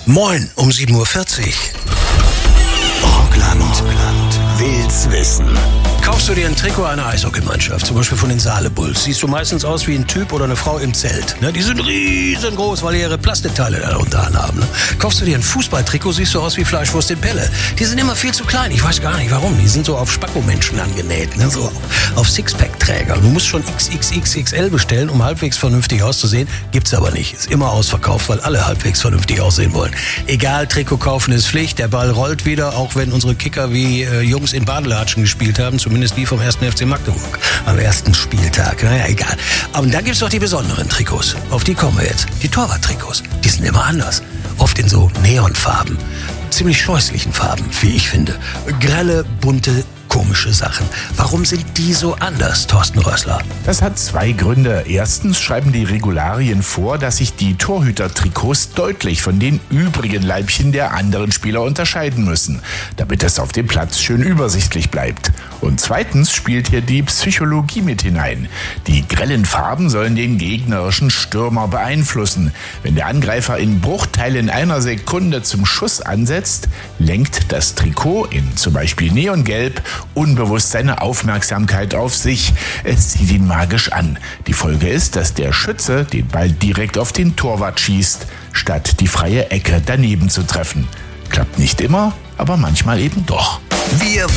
Moin um 7:40 Uhr. Rockland will's wissen. Kaufst du dir ein Trikot einer Eishockeymannschaft, zum Beispiel von den Saale Bulls, siehst du meistens aus wie ein Typ oder eine Frau im Zelt. Ne? Die sind riesengroß, weil die ihre Plastikteile darunter anhaben. Ne? Kaufst du dir ein Fußballtrikot, siehst du aus wie Fleischwurst in Pelle. Die sind immer viel zu klein, ich weiß gar nicht warum. Die sind so auf Spacko-Menschen angenäht, ne? So auf Sixpack-Träger. Du musst schon XXXXL bestellen, um halbwegs vernünftig auszusehen. Gibt's aber nicht, ist immer ausverkauft, weil alle halbwegs vernünftig aussehen wollen. Egal, Trikot kaufen ist Pflicht, der Ball rollt wieder, auch wenn unsere Kicker wie Jungs in Badelatschen gespielt haben, zumindest die vom 1. FC Magdeburg am ersten Spieltag. Naja, egal. Aber dann gibt's noch die besonderen Trikots. Auf die kommen wir jetzt. Die Torwarttrikots. Die sind immer anders. Oft in so Neonfarben. Ziemlich scheußlichen Farben, wie ich finde. Grelle, bunte, komische Sachen. Warum sind die so anders, Thorsten Rössler? Das hat zwei Gründe. Erstens schreiben die Regularien vor, dass sich die Torhüter-Trikots deutlich von den übrigen Leibchen der anderen Spieler unterscheiden müssen, damit es auf dem Platz schön übersichtlich bleibt. Und zweitens spielt hier die Psychologie mit hinein. Die grellen Farben sollen den gegnerischen Stürmer beeinflussen. Wenn der Angreifer in Bruchteilen einer Sekunde zum Schuss ansetzt, lenkt das Trikot in zum Beispiel Neongelb unbewusst seine Aufmerksamkeit auf sich. Es zieht ihn magisch an. Die Folge ist, dass der Schütze den Ball direkt auf den Torwart schießt, statt die freie Ecke daneben zu treffen. Klappt nicht immer, aber manchmal eben doch. Wir